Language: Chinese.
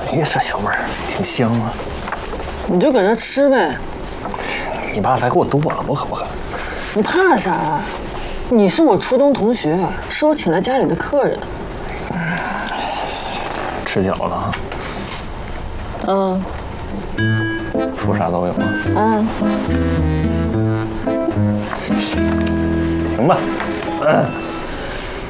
哎呀，这小味儿挺香啊！ 你就搁这吃呗。 你爸才给我剁了，我可不敢。 你怕啥？你是我初中同学，是我请来家里的客人。 吃饺子啊？ 嗯。 醋啥都有吗？ 嗯。 行吧。